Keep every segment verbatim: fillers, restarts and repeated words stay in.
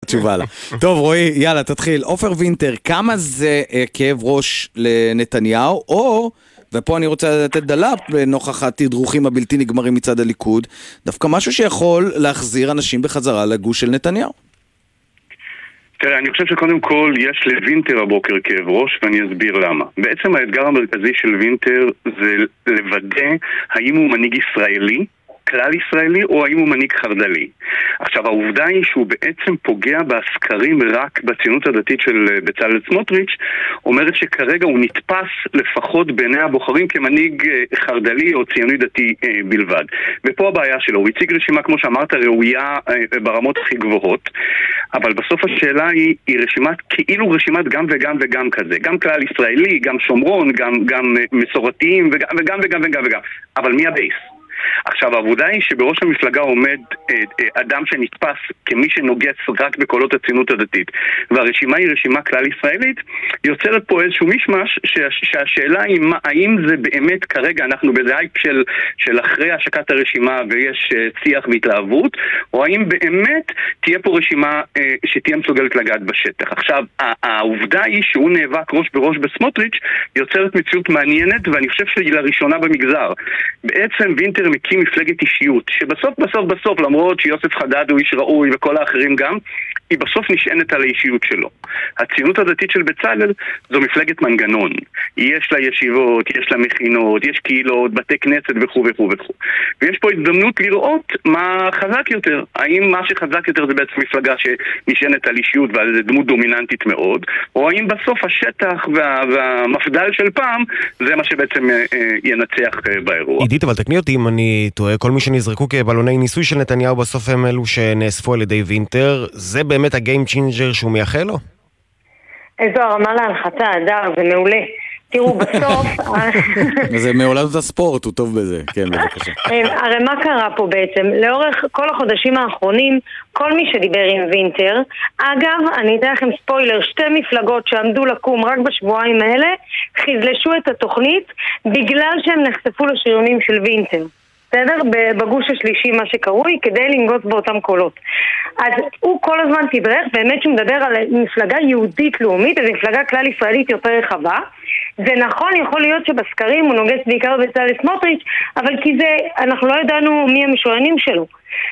תשובה לה. טוב, רועי, יאללה, תתחיל. עופר וינטר, כמה זה כאב ראש לנתניהו, או, ופה אני רוצה לתת דלאפ, נוכח התדרוכים הבלתי נגמרים מצד הליכוד, דווקא משהו שיכול להחזיר אנשים בחזרה לגוש של נתניהו? תראה, אני חושב שקודם כל יש לוינטר הבוקר כאב ראש, ואני אסביר למה. בעצם האתגר המרכזי של וינטר זה לוודא האם הוא מנהיג ישראלי, כלל ישראלי, או האם הוא מנהיג חרד"לי. עכשיו, העובדה היא שהוא בעצם פוגע בסקרים רק בציונות הדתית של בצלאל סמוטריץ', אומרת שכרגע הוא נתפס לפחות בעיני הבוחרים כמנהיג חרד"לי או ציוני דתי בלבד. ופה הבעיה שלו, הוא הציג רשימה, כמו שאמרת, ראויה ברמות הכי גבוהות, אבל בסוף השאלה היא, היא רשימת, כאילו רשימת גם וגם וגם כזה, גם כלל ישראלי, גם שומרון, גם, גם מסורתיים וגם וגם וגם וגם וגם, אבל מי הבייס? עכשיו, העבודה היא שבראש המפלגה עומד אדם שנתפס כמי שנוגס רק בקולות הציונות הדתית, והרשימה היא רשימה כלל ישראלית, יוצרת פה איזשהו משמש שהשאלה היא האם זה באמת כרגע אנחנו באיזה הייפ של, של אחרי השקת הרשימה ויש שיח והתלהבות, או האם באמת תהיה פה רשימה שתהיה מסוגלת לגעת בשטח. עכשיו, העובדה היא שהוא נאבק ראש בראש בסמוטריץ' יוצרת מציאות מעניינת, ואני חושב שהיא לראשונה במגזר. בעצם וינטר מקים מפלגת אישיות, שבסוף בסוף בסוף, למרות שיוסף חדד הוא איש ראוי וכל האחרים גם, היא בסוף נשענת על האישיות שלו. הציונות הדתית של בצלאל זו מפלגת מנגנון. יש לה ישיבות, יש לה מכינות, יש קהילות, בתי כנסת וכו' וכו' וכו'. ויש פה הזדמנות לראות מה חזק יותר. האם מה שחזק יותר זה בעצם מפלגה שנשענת על אישיות ועל איזו דמות דומיננטית מאוד, או האם בסוף השטח וה, והמפדל של פעם זה מה שבעצם אה, אה, ינצח אה, באירוע. עידית, אבל תקני אותי אם אני טועה, כל מי שנזרקו כבלוני ניסוי של נתניהו בסוף הם אלו שנאספו על ידי וינטר, זה באמת הגיים צ'יינג'ר שהוא מייחל לו? איזו הרמה להנחתה, אדר, זה מעולה. תראו, בסוף... זה מעולמת הספורט, הוא טוב בזה. כן, בבקשה. הרי מה קרה פה בעצם? לאורך כל החודשים האחרונים, כל מי שדיבר עם וינטר, אגב, אני אתן לכם ספוילר, שתי מפלגות שעמדו לקום רק בשבועיים האלה, חזלשו את התוכנית בגלל שהם נחשפו לשריונים של וינטר. בסדר? בגוש השלישי מה שקרוי, כדי לנגוץ באותם קולות. אז הוא כל הזמן תדרך, באמת שהוא מדבר על מפלגה יהודית לאומית, איזו מפלגה כלל ישראלית יותר רחבה. זה נכון, יכול להיות שבסקרים הוא נוגס בעיקר בצלאל סמוטריץ', אבל כי זה, אנחנו לא ידענו מי המשוריינים שלו.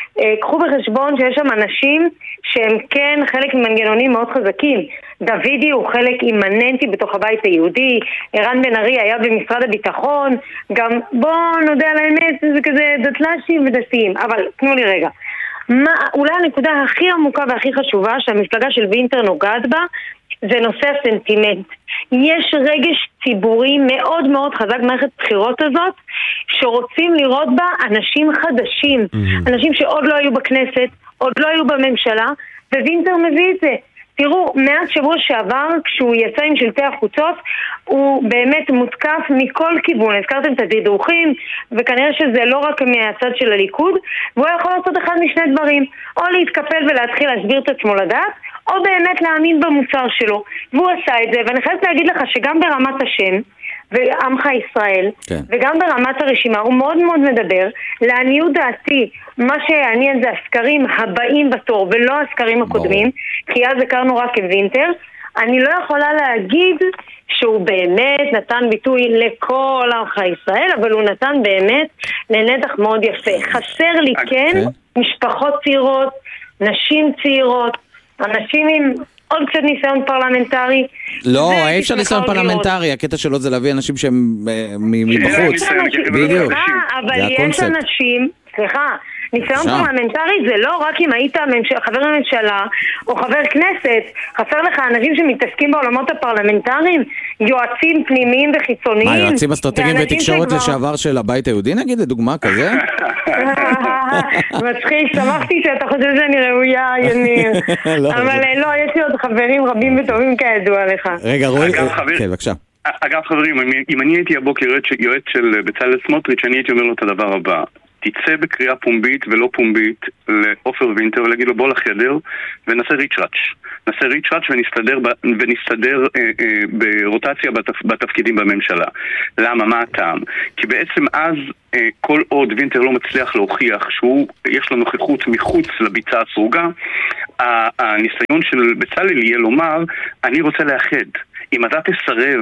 קחו בחשבון שיש שם אנשים שהם כן חלק ממנגנונים מאוד חזקים. דוידי הוא חלק אימננטי בתוך הבית היהודי, ערן בן ארי היה במשרד הביטחון, גם בואו נודה על האמת, זה כזה דתל"שים ודתיים, אבל תנו לי רגע. מה, אולי הנקודה הכי עמוקה והכי חשובה שהמפלגה של וינטר נוגעת בה, זה נושא הסנטימנט. יש רגש ציבורי מאוד מאוד חזק במערכת בחירות הזאת, שרוצים לראות בה אנשים חדשים, mm-hmm. אנשים שעוד לא היו בכנסת, עוד לא היו בממשלה, ווינטר מביא את זה. תראו, מאז שבוע שעבר, כשהוא יצא עם שלטי החוצות, הוא באמת מותקף מכל כיוון. הזכרתם את התדרוכים, וכנראה שזה לא רק מהצד של הליכוד, והוא יכול לעשות אחד משני דברים, או להתקפל ולהתחיל להסביר את עצמו לדעת, או באמת להאמין במוצר שלו. והוא עשה את זה, ואני חייבת להגיד לך שגם ברמת השם, ועמך ישראל, כן. וגם ברמת הרשימה, הוא מאוד מאוד מדבר, לעניות דעתי, מה שעניין זה הסקרים הבאים בתור, ולא הסקרים הקודמים, בוא. כי אז הכרנו רק כווינטר, אני לא יכולה להגיד שהוא באמת נתן ביטוי לכל עמך ישראל, אבל הוא נתן באמת לנתח מאוד יפה. חסר לי כן, okay. משפחות צעירות, נשים צעירות, אנשים עם... עוד קצת ניסיון פרלמנטרי. לא, אי אפשר ניסיון פרלמנטרי, הקטע שלו זה להביא אנשים שהם מבחוץ. בדיוק. אבל יש אנשים, סליחה, ניסיון פרלמנטרי זה לא רק אם היית חבר הממשלה או חבר כנסת, חסר לך אנשים שמתעסקים בעולמות הפרלמנטריים, יועצים פנימיים וחיצוניים. מה, יועצים אסטרטגיים ותקשורת לשעבר של הבית היהודי נגיד, לדוגמה כזה? מצחיק, שמחתי שאתה חושב שאני ראויה, יניר. אבל לא, יש לי עוד חברים רבים וטובים כידוע לך. רגע, רועי, כן, בבקשה. אגב חברים, אם אני הייתי הבוקר יועץ של בצלאל סמוטריץ', אני הייתי אומר לו את הדבר הבא: תצא בקריאה פומבית ולא פומבית לעופר וינטר ולהגיד לו בוא לחדר ונעשה ריצ'ראץ'. נעשה ריצ'ראץ' ונסתדר, ונסתדר אה, אה, ברוטציה בתפ, בתפקידים בממשלה. למה? מה הטעם? כי בעצם אז אה, כל עוד וינטר לא מצליח להוכיח שהוא, יש לו נוכחות מחוץ לביצה הסרוגה, הניסיון של בצלאל יהיה לומר, אני רוצה לאחד. אם אתה תסרב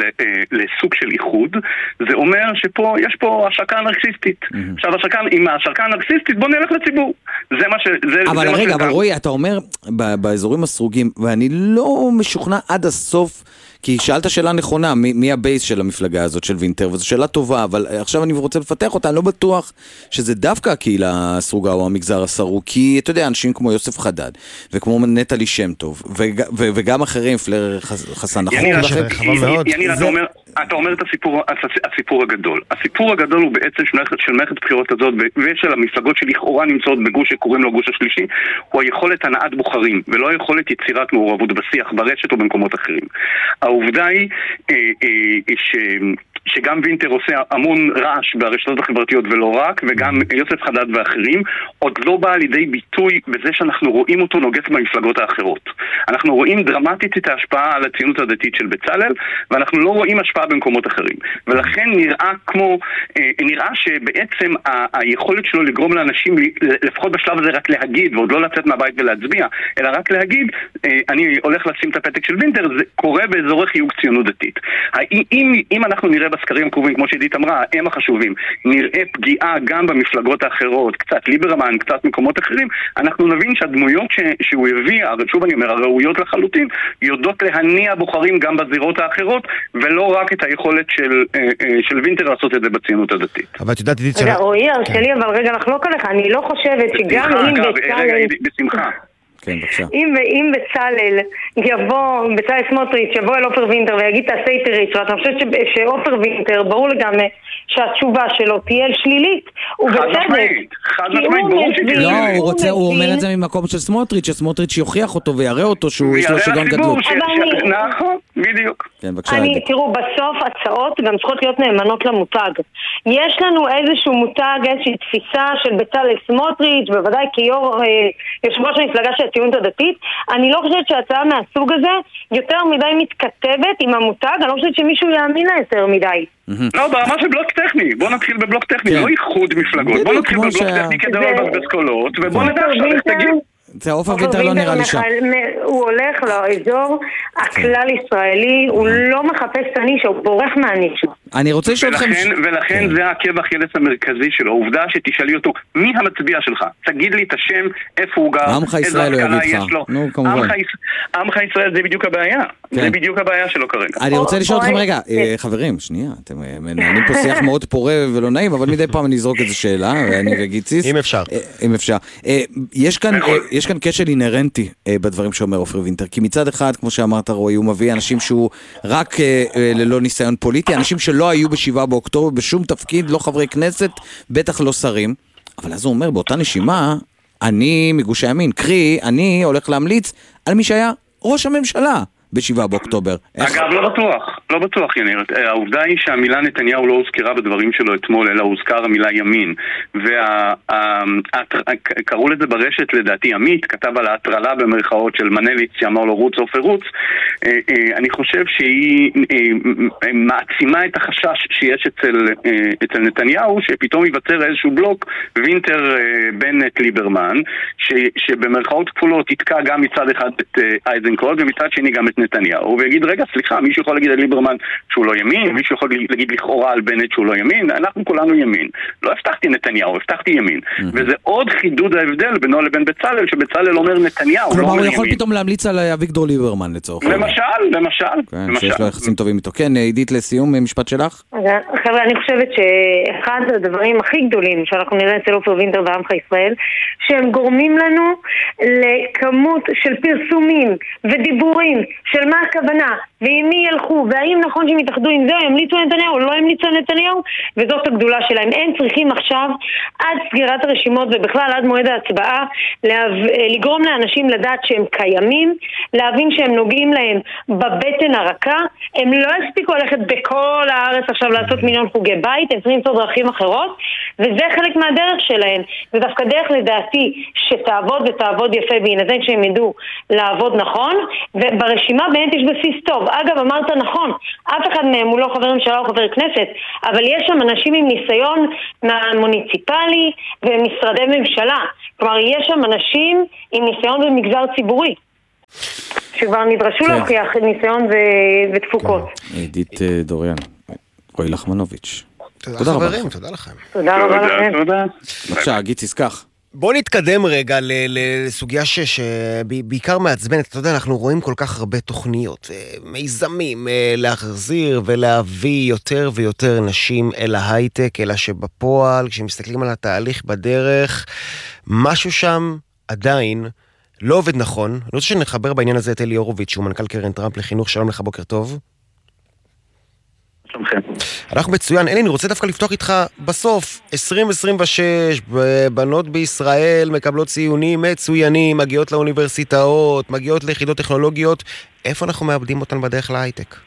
לסוג של איחוד, זה אומר שפה, יש פה השקה אנרקסיסטית. Mm-hmm. עכשיו, השקה, עם ההשקה אנרקסיסטית, בוא נלך לציבור. זה מה ש... זה, אבל זה רגע, מה אבל ש... רואי, אתה אומר, באזורים הסרוגים, ואני לא משוכנע עד הסוף, כי שאלת שאלה נכונה, מי, מי הבייס של המפלגה הזאת של וינטר, וזו שאלה טובה, אבל עכשיו אני רוצה לפתח אותה, אני לא בטוח שזה דווקא הקהילה הסרוגה או המגזר הסרוג, כי אתה יודע, אנשים כמו יוסף חדד, וכמו נטלי שם טוב, וג, ו, וגם אחרים, פלר חסן נחום. יניל, אתה אומר, אתה אומר את הסיפור, הסיפור הגדול. הסיפור הגדול הוא בעצם של מערכת בחירות הזאת, ושל המפלגות שלכאורה נמצאות בגוש שקוראים לו גוש השלישי, הוא היכולת הנעת בוחרים, ולא היכולת יצירת מעורבות בשיח, ברשת או במקומות אחרים. העובדה היא אה, אה, ש... שגם וינטר עושה המון רעש ברשתות החברתיות ולא רק, וגם יוסף חדד ואחרים, עוד לא בא לידי ביטוי בזה שאנחנו רואים אותו נוגס במפלגות האחרות. אנחנו רואים דרמטית את ההשפעה על הציונות הדתית של בצלאל, ואנחנו לא רואים השפעה במקומות אחרים. ולכן נראה כמו, נראה שבעצם ה- היכולת שלו לגרום לאנשים, לפחות בשלב הזה רק להגיד, ועוד לא לצאת מהבית ולהצביע, אלא רק להגיד, אני הולך לשים את הפתק של וינטר, זה קורה באזורי חיוג ציונות דתית. אם, אם אנחנו נראה בסקרים הקרובים, כמו שעידית אמרה, הם החשובים, נראה פגיעה גם במפלגות האחרות, קצת ליברמן, קצת מקומות אחרים, אנחנו נבין שהדמויות ש, שהוא הביא, שוב אני אומר, הראויות לחלוטין, יודעות להניע בוחרים גם בזירות האחרות, ולא רק את היכולת של, של וינטר לעשות את זה בציונות הדתית. אבל את יודעת, עידית, רגע, רועי, הרשלי, אבל רגע לחלוק עליך, אני לא חושבת שגם אם בצלאל... בשמחה. כן, בבקשה. אם, אם בצלאל יבוא, בצלאל סמוטריץ' יבוא אל אופר וינטר ויגיד תעשה איתי ריצ'ראץ', אני חושבת שאופר וינטר, ברור לגמרי שהתשובה שלו תהיה שלילית. חד משמעית, חד משמעית, ברור שתהיה. לא, הוא רוצה, הוא אומר את זה ממקום של סמוטריץ', שסמוטריץ' יוכיח אותו ויראה אותו שהוא יש לו שגון גדלות. נכון, בדיוק. כן, בבקשה. אני, תראו, בסוף הצעות גם צריכות להיות נאמנות למותג. יש לנו איזשהו מותג, איזושהי תפיסה של בצלאל סמוטריץ', בוודאי כיו"ר יושב ראש המפלגה של הציונות הדתית. אני לא חושבת שההצעה מהסוג הזה יותר מדי מתכתבת עם המותג, אני לא חושבת שמישהו יאמין לה יותר מדי. לא, ברמה של בלוק טכני, בוא נתחיל בבלוק טכני, לא איחוד מפלגות, בוא נתחיל בבלוק טכני כדי לא לבזבז קולות, ובוא נדע עכשיו איך תגיד. זה אופר וינטר לא נראה לי שם. הוא הולך לאזור הכלל ישראלי, הוא לא מחפש את הנישה, הוא בורח מהנישה. אני רוצה לשאול אתכם... ולכן זה העקב החילץ המרכזי שלו, העובדה שתשאלי אותו, מי המצביע שלך? תגיד לי את השם, איפה הוא גר, איזה השכלה יש לו. נו, כמובן. עמך ישראל זה בדיוק הבעיה. זה בדיוק הבעיה שלו כרגע. אני רוצה לשאול אתכם רגע, חברים, שנייה, אתם מנהלים פה שיח מאוד פורה ולא נעים, אבל מדי פעם אני אזרוק איזו שאלה, ואני וגיציס. אם אפשר. אם אפשר. יש כאן... יש כאן כשל אינרנטי אה, בדברים שאומר אופר וינטר, כי מצד אחד, כמו שאמרת רועי, הוא מביא אנשים שהוא רק אה, אה, ללא ניסיון פוליטי, אנשים שלא היו בשבעה באוקטובר בשום תפקיד, לא חברי כנסת, בטח לא שרים, אבל אז הוא אומר, באותה נשימה, אני מגוש הימין, קרי, אני הולך להמליץ על מי שהיה ראש הממשלה בשבעה באוקטובר. אגב, לא בטוח, לא בטוח, יניר. העובדה היא שהמילה נתניהו לא הוזכרה בדברים שלו אתמול, אלא הוזכר המילה ימין. וקראו לזה ברשת, לדעתי, עמית, כתב על ההטרלה במרכאות של מנליץ, שאמר לו רוץ אופר רוץ. אני חושב שהיא מעצימה את החשש שיש אצל, אצל נתניהו, שפתאום ייווצר איזשהו בלוק, וינטר בנט ליברמן, שבמרכאות כפולות יתקע גם מצד אחד את אייזנקוט, ומצד שני גם את נתניהו, ויגיד, רגע, סליחה, מישהו יכול להגיד על ליברמן שהוא לא ימין, מישהו יכול להגיד לכאורה על בנט שהוא לא ימין, אנחנו כולנו ימין. לא הבטחתי נתניהו, הבטחתי ימין. וזה עוד חידוד ההבדל בינו לבין בצלאל, שבצלאל אומר נתניהו, לא אומר ימין. כלומר, הוא יכול פתאום להמליץ על אביגדור ליברמן לצורך. למשל, למשל. כן, שיש לו יחסים טובים איתו. כן, עידית, לסיום, משפט שלך? חבר'ה, אני חושבת שאחד הדברים הכי גדולים שאנחנו נראה אצל אופר וינטר ועמך ישראל, שהם גורמים לנו לכמות של פרסומים ודיבורים של מה הכוונה, ועם מי ילכו, והאם נכון שהם יתאחדו עם זה, ימליצו נתניהו או לא ימליצו נתניהו, וזאת הגדולה שלהם. הם צריכים עכשיו, עד סגירת הרשימות ובכלל עד מועד ההצבעה, לגרום לאנשים לדעת שהם קיימים, להבין שהם נוגעים להם בבטן הרכה. הם לא הספיקו ללכת בכל הארץ עכשיו לעשות מיליון חוגי בית, הם צריכים למצוא דרכים אחרות, וזה חלק מהדרך שלהם. זה דווקא דרך לדעתי שתעבוד ותעבוד יפה בהינתן שהם ידעו לעבוד נכון, וברשימה באמת יש בסיס טוב. אגב, אמרת נכון, אף אחד מהם הוא לא חבר ממשלה או חבר כנסת, אבל יש שם אנשים עם ניסיון מהמוניציפלי ומשרדי ממשלה. כלומר, יש שם אנשים עם ניסיון במגזר ציבורי, שכבר נדרשו להוכיח ניסיון ותפוקות. עידית דוריאן, רועי לחמנוביץ'. תודה חברים, תודה לכם. תודה רבה לכם. בבקשה, גיציס, כך. בוא נתקדם רגע לסוגיה שבעיקר מעצבנת. אתה יודע, אנחנו רואים כל כך הרבה תוכניות, מיזמים להחזיר ולהביא יותר ויותר נשים אל ההייטק, אלא שבפועל, כשמסתכלים על התהליך בדרך, משהו שם עדיין לא עובד נכון. אני רוצה שנחבר בעניין הזה את אלי הורוביץ, שהוא מנכ"ל קרן טראמפ לחינוך. שלום לך, בוקר טוב. אנחנו מצוין. אלי, אני רוצה דווקא לפתוח איתך בסוף. עשרים עשרים ושש, בנות בישראל מקבלות ציונים מצוינים, מגיעות לאוניברסיטאות, מגיעות ליחידות טכנולוגיות. איפה אנחנו מאבדים אותן בדרך להייטק?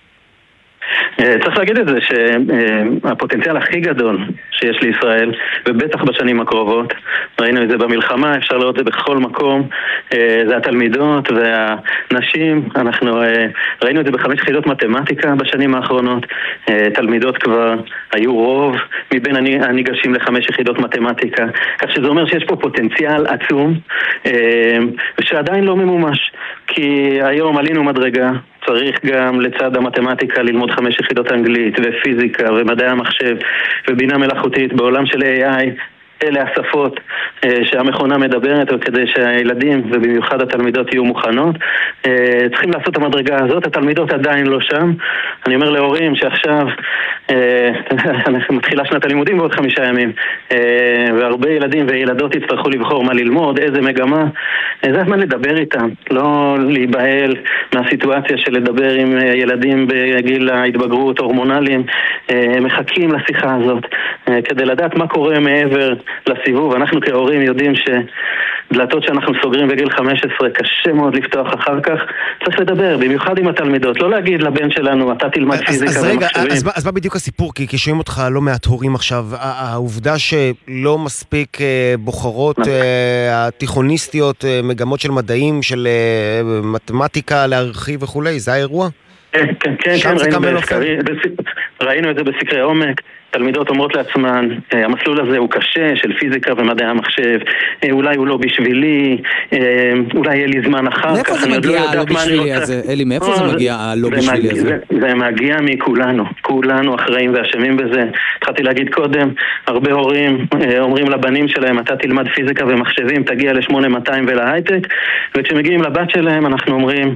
צריך להגיד את זה שהפוטנציאל הכי גדול שיש לישראל, ובטח בשנים הקרובות, ראינו את זה במלחמה, אפשר לראות את זה בכל מקום, זה התלמידות והנשים. אנחנו ראינו את זה בחמש יחידות מתמטיקה בשנים האחרונות, תלמידות כבר היו רוב מבין הניגשים לחמש יחידות מתמטיקה, כך שזה אומר שיש פה פוטנציאל עצום ושעדיין לא ממומש, כי היום עלינו מדרגה, צריך גם לצד המתמטיקה ללמוד חמש יחידות אנגלית ופיזיקה ומדעי המחשב ובינה מלאכותית בעולם של איי איי. אלה השפות שהמכונה מדברת, וכדי שהילדים ובמיוחד התלמידות יהיו מוכנות, צריכים לעשות את המדרגה הזאת. התלמידות עדיין לא שם. אני אומר להורים שעכשיו מתחילה שנת הלימודים בעוד חמישה ימים, והרבה ילדים וילדות יצטרכו לבחור מה ללמוד, איזה מגמה. זה הזמן לדבר איתם, לא להיבהל מהסיטואציה של לדבר עם ילדים בגיל ההתבגרות, הורמונליים. מחכים לשיחה הזאת כדי לדעת מה קורה מעבר לסיבוב. אנחנו כהורים יודעים שדלתות שאנחנו סוגרים בגיל חמש עשרה קשה מאוד לפתוח אחר כך. צריך לדבר, במיוחד עם התלמידות, לא להגיד לבן שלנו אתה תלמד פיזיקה ומחשבים. אז, אז מה בדיוק הסיפור? כי כשומעים אותך לא מעט הורים עכשיו, העובדה שלא מספיק בוחרות התיכוניסטיות מגמות של מדעים, של מתמטיקה להרחיב וכולי, זה האירוע? כן, כן, כן, ראינו את זה בסקרי עומק. תלמידות אומרות לעצמן, המסלול הזה הוא קשה, של פיזיקה ומדעי המחשב, אולי הוא לא בשבילי, אולי יהיה לי זמן אחר כך. מאיפה זה מגיע הלא בשבילי הזה? אלי, מאיפה זה מגיע הלא בשבילי הזה? זה מגיע מכולנו, כולנו אחראים ואשמים בזה. התחלתי להגיד קודם, הרבה הורים אומרים לבנים שלהם, אתה תלמד פיזיקה ומחשבים, תגיע ל-שמונה מאתיים ולהייטק, וכשמגיעים לבת שלהם אנחנו אומרים,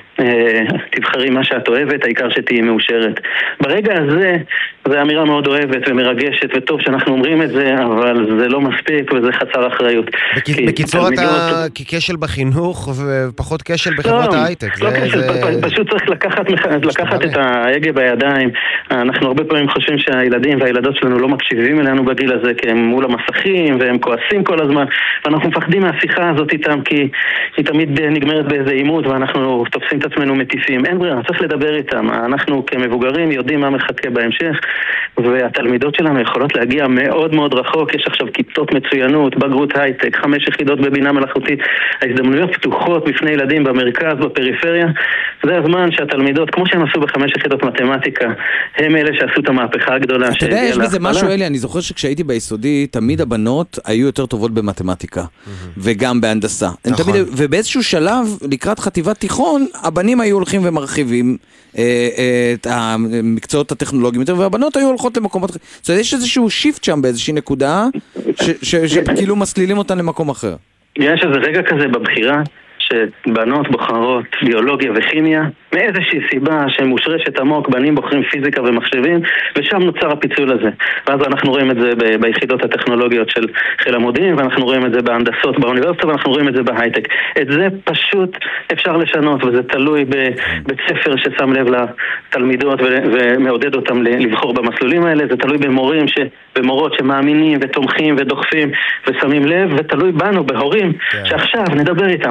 תבחרי מה שאת אוהבת, העיקר שתהי מאושרת. ברגע הזה, זו אמירה מאוד אוהבת ומרגשת, וטוב שאנחנו אומרים את זה, אבל זה לא מספיק וזה חצר אחריות. בקיצור, אתה ככשל בחינוך ופחות כשל בחברות ההייטק. לא כשל, פשוט צריך לקחת את ההגה בידיים. אנחנו הרבה פעמים חושבים שהילדים והילדות שלנו לא מקשיבים אלינו בגיל הזה, כי הם מול המסכים והם כועסים כל הזמן, ואנחנו מפחדים מהשיחה הזאת איתם, כי היא תמיד נגמרת באיזה עימות ואנחנו תופסים את עצמנו מטיפים. אין ברירה, צריך לדבר איתם. אנחנו כמבוגרים יודעים מה מחכה בהמשך, והתלמידות שלנו יכולות להגיע מאוד מאוד רחוק. יש עכשיו כיתות מצוינות, בגרות הייטק, חמש יחידות בבינה מלאכותית. ההזדמנויות פתוחות בפני ילדים במרכז, בפריפריה. זה הזמן שהתלמידות, כמו שהם עשו בחמש יחידות מתמטיקה, הם אלה שעשו את המהפכה הגדולה. אתה יודע, יש בזה משהו, אלי, אני זוכר שכשהייתי ביסודי, תמיד הבנות היו יותר טובות במתמטיקה, וגם בהנדסה. ובאיזשהו שלב, לקראת חטיבת תיכון, הבנים היו הולכים ומרחיבים את המקצועות הטכנולוגיים יותר, והבנות היו הולכות למקומות אחר. זאת אומרת, יש איזשהו שיפט שם באיזושהי נקודה, שכאילו מסלילים אותן למקום אחר. יש איזה רגע כזה בבחירה, שבנות בוחרות ביולוגיה וכימיה, מאיזושהי סיבה שמושרשת עמוק, בנים בוחרים פיזיקה ומחשבים, ושם נוצר הפיצול הזה. ואז אנחנו רואים את זה ב- ביחידות הטכנולוגיות של חיל המודיעין, ואנחנו רואים את זה בהנדסות באוניברסיטה, ואנחנו רואים את זה בהייטק. את זה פשוט אפשר לשנות, וזה תלוי בבית ספר ששם לב לתלמידות ו- ומעודד אותם לבחור במסלולים האלה, זה תלוי במורים ש- במורות שמאמינים ותומכים ודוחפים ושמים לב, ותלוי בנו, בהורים, שעכשיו נדבר איתם חמישה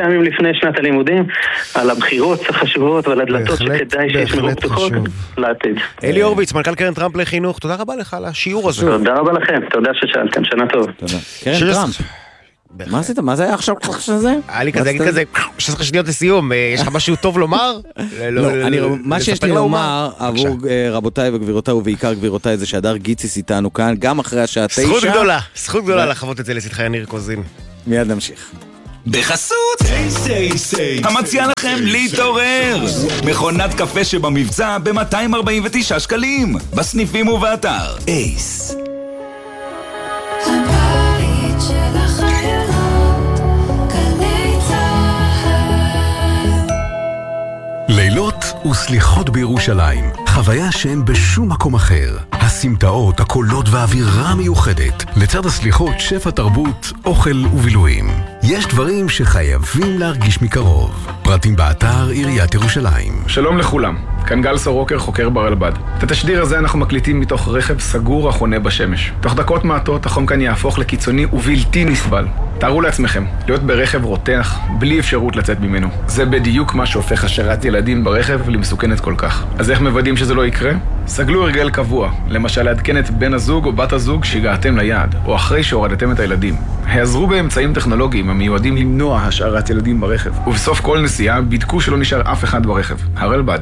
ימים לפני שנת הלימודים, על הבחירות החשובות ועל הדלתות שכדאי שישמרו פתוחות לעתיד. אלי הורוביץ, מנכ"ל קרן טראמפ לחינוך, תודה רבה לך על השיעור הזה. תודה רבה לכם, תודה ששאלתם, שנה טוב. קרן טראמפ. מה עשית? מה זה היה עכשיו שזה? היה לי כזה, כזה, שש עשרה שניות לסיום, יש לך משהו טוב לומר? לא, מה שיש לי לומר עבור רבותיי וגבירותיי, ובעיקר גבירותיי, זה שהדר גיציס איתנו כאן, גם אחרי השעה תשע. זכות גדולה, זכות גדולה לחוות את זה לצדך יניר קוזין. מיד נמשיך. בחסות המציע לכם להתעורר, מכונת קפה שבמבצע ב-מאתיים ארבעים ותשעה שקלים, בסניפים ובאתר אייס. לילות וסליחות בירושלים, חוויה שאין בשום מקום אחר. הסמטאות, הקולות והאווירה המיוחדת, לצד הסליחות שפע תרבות, אוכל ובילויים. יש דברים שחייבים להרגיש מקרוב. פרטים באתר עיריית ירושלים. שלום לכולם, כאן גל סורוקר, חוקר ברלב"ד. את התשדיר הזה אנחנו מקליטים מתוך רכב סגור החונה בשמש. תוך דקות מעטות החום כאן יהפוך לקיצוני ובלתי נסבל. תארו לעצמכם, להיות ברכב רותח, בלי אפשרות לצאת ממנו. זה בדיוק מה שהופך השארת ילדים ברכב למסוכנת כל כך. אז איך מוודאים שזה לא יקרה? סגלו הרגל קבוע, למשל לעדכן את בן הזוג או בת הזוג שהגעתם ליעד, או אחרי שהורדתם את הילדים. העזרו באמצעים טכנולוגיים המיועדים למנוע השארת ילדים ברכב. ובסוף כל נסיעה בדקו שלא נשאר אף אחד ברכב. הרלב"ד.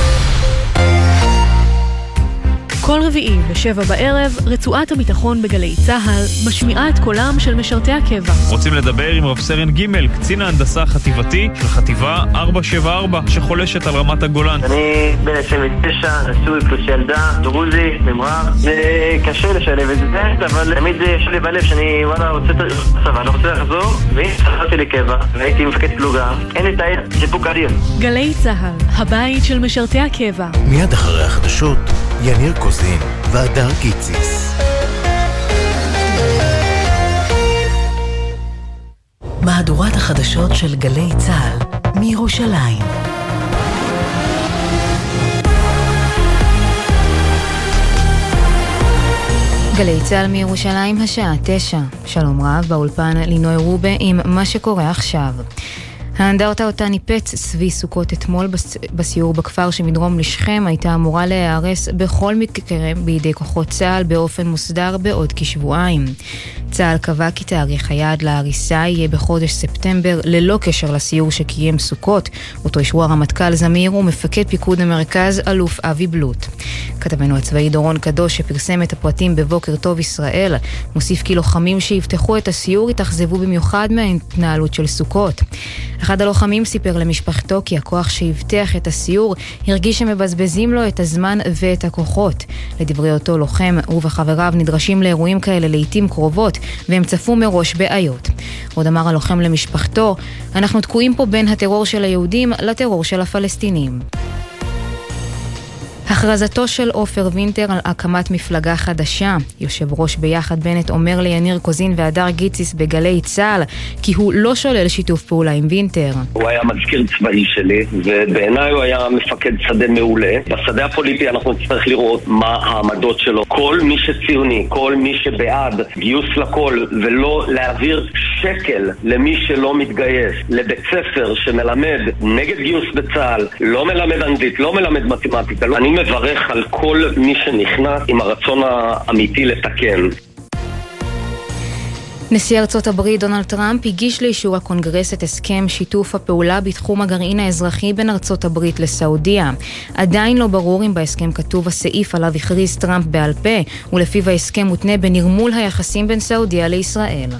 כל רביעי בשבע בערב, רצועת הביטחון בגלי צהל משמיעה את קולם של משרתי הקבע. רוצים לדבר עם רב סרן ג' קצין ההנדסה החטיבתי של חטיבה ארבע שבע ארבע שחולשת על רמת הגולן. אני בן עשרים ותשע, נשוי פלוס ילדה, דרוזי, ממרח. זה קשה לשלב את זה, אבל תמיד יש לי בלב שאני וואלה רוצה צבא, לא רוצה לחזור, והנה חזרתי לקבע, והייתי מפקד פלוגה. אין לי תאיר, סיפוק אדיר. גלי צהל, הבית של משרתי הקבע. מיד אחרי החדשות, יניר קוזין והדר גיציס. מהדורת החדשות של גלי צהל מירושלים. גלי צהל מירושלים, השעה תשע. שלום רב, באולפן לינוי רובה עם מה שקורה עכשיו. האנדרטה אותה ניפץ צבי סוכות אתמול בסיור בכפר שמדרום לשכם הייתה אמורה להיהרס בכל מקרה בידי כוחות צה"ל באופן מוסדר בעוד כשבועיים. צה"ל קבע כי תאריך היעד להריסה יהיה בחודש ספטמבר ללא קשר לסיור שקיים סוכות, אותו אישרו הרמטכ"ל זמיר ומפקד פיקוד המרכז אלוף אבי בלוט. כתבנו הצבאי דורון קדוש שפרסם את הפרטים בבוקר טוב ישראל מוסיף כי לוחמים שיפתחו את הסיור יתאכזבו במיוחד מההתנהלות של סוכות. אחד הלוחמים סיפר למשפחתו כי הכוח שיבטח את הסיור הרגיש שמבזבזים לו את הזמן ואת הכוחות. לדברי אותו לוחם ובחבריו נדרשים לאירועים כאלה לעתים קרובות והם צפו מראש בעיות. עוד אמר הלוחם למשפחתו, אנחנו תקועים פה בין הטרור של היהודים לטרור של הפלסטינים. הכרזתו של עופר וינטר על הקמת מפלגה חדשה. יושב ראש ביחד בנט אומר ליניר קוזין והדר גיציס בגלי צהל כי הוא לא שולל שיתוף פעולה עם וינטר. הוא היה מזכיר צבאי שלי ובעיניי הוא היה מפקד שדה מעולה. בשדה הפוליטי אנחנו נצטרך לראות מה העמדות שלו. כל מי שציוני, כל מי שבעד גיוס לכל ולא להעביר שקל למי שלא מתגייס לבית ספר שמלמד נגד גיוס בצהל, לא מלמד אנגלית, לא מלמד מתמטיקה. אני מברך על כל מי שנכנס עם הרצון האמיתי לתקן. נשיא ארצות הברית דונלד טראמפ הגיש לאישור הקונגרס את הסכם שיתוף הפעולה בתחום הגרעין האזרחי בין ארצות הברית לסעודיה. עדיין לא ברור אם בהסכם כתוב הסעיף עליו הכריז טראמפ בעל פה, ולפיו ההסכם מותנה בנרמול היחסים בין סעודיה לישראל.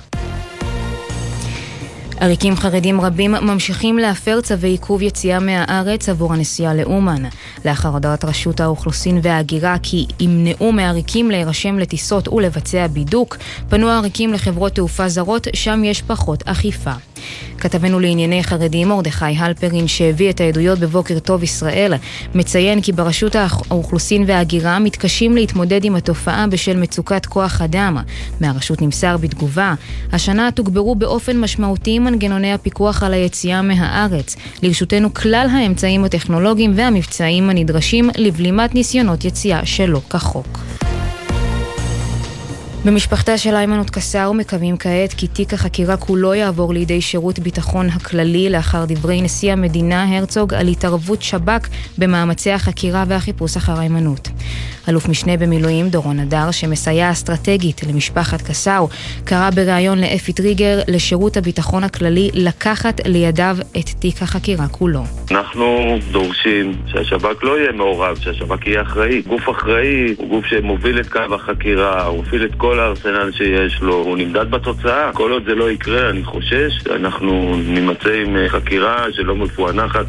עריקים חרדים רבים ממשיכים להפר צווי עיכוב יציאה מהארץ עבור הנסיעה לאומן. לאחר הודעת רשות האוכלוסין וההגירה כי ימנעו מעריקים להירשם לטיסות ולבצע בידוק, פנו העריקים לחברות תעופה זרות, שם יש פחות אכיפה. כתבנו לענייני חרדים מרדכי הלפרין שהביא את העדויות בבוקר טוב ישראל מציין כי ברשות האוכלוסין וההגירה מתקשים להתמודד עם התופעה בשל מצוקת כוח אדם. מהרשות נמסר בתגובה, השנה תוגברו באופן משמעותי מנגנוני הפיקוח על היציאה מהארץ. לרשותנו כלל האמצעים הטכנולוגיים והמבצעים הנדרשים לבלימת ניסיונות יציאה שלא כחוק. במשפחתה של איימנות קסאו מקווים כעת כי תיק החקירה כולו יעבור לידי שירות ביטחון הכללי לאחר דברי נשיא המדינה הרצוג על התערבות שב"כ במאמצי החקירה והחיפוש אחר איימנות. אלוף משנה במילואים דורון אדר, שמסייע אסטרטגית למשפחת קסאו, קרא בריאיון לאפי טריגר לשירות הביטחון הכללי לקחת לידיו את תיק החקירה כולו. אנחנו דורשים שהשב"כ לא יהיה מעורב, שהשב"כ יהיה אחראי. גוף אחראי הוא גוף שמוביל את קו החקירה, הוא מוביל את כל הארסנל שיש לו, הוא נמדד בתוצאה. כל עוד זה לא יקרה, אני חושש שאנחנו נמצא עם חקירה שלא מפוענחת